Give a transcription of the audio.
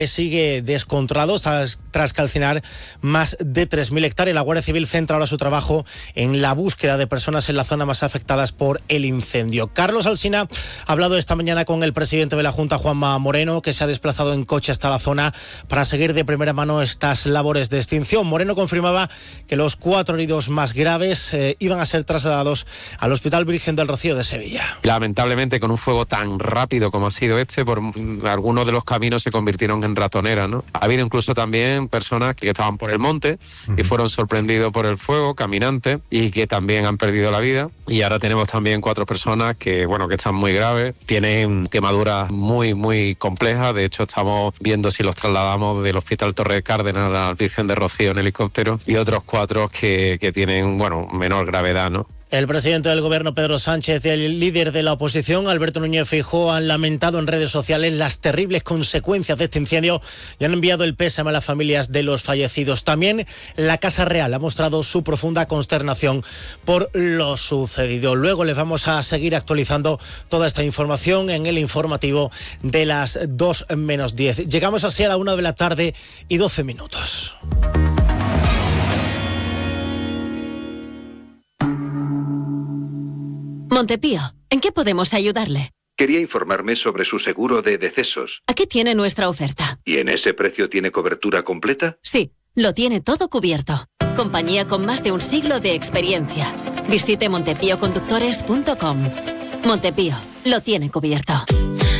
sigue descontrolado tras calcinar más de 3.000 hectáreas. La Guardia Civil centra ahora su trabajo en la búsqueda de personas en la zona más afectadas por el incendio. Carlos Alsina ha hablado esta mañana con el presidente de la Junta, Juanma Moreno, que se ha desplazado en coche hasta la zona para seguir de primera mano estas labores de extinción. Moreno confirmaba que los 4 heridos más graves iban a ser trasladados al Hospital Virgen del Rocío de Sevilla. Lamentablemente, con un fuego tan rápido como ha sido por algunos de los caminos se convirtieron en ratoneras, ¿no? Ha habido incluso también personas que estaban por el monte y fueron sorprendidos por el fuego, caminantes, y que también han perdido la vida. Y ahora tenemos también 4 personas que están muy graves, tienen quemaduras muy complejas. De hecho, estamos viendo si los trasladamos del Hospital Torre Cárdenas al Virgen de Rocío en helicóptero, y otros 4 que tienen, menor gravedad, ¿no? El presidente del Gobierno, Pedro Sánchez, y el líder de la oposición, Alberto Núñez Feijóo, han lamentado en redes sociales las terribles consecuencias de este incendio y han enviado el pésame a las familias de los fallecidos. También la Casa Real ha mostrado su profunda consternación por lo sucedido. Luego les vamos a seguir actualizando toda esta información en el informativo de las 2 menos 10. Llegamos así a la 1 de la tarde y 12 minutos. Montepío, ¿en qué podemos ayudarle? Quería informarme sobre su seguro de decesos. Aquí tiene nuestra oferta. ¿Y en ese precio tiene cobertura completa? Sí, lo tiene todo cubierto. Compañía con más de un siglo de experiencia. Visite montepíoconductores.com. Montepío, lo tiene cubierto.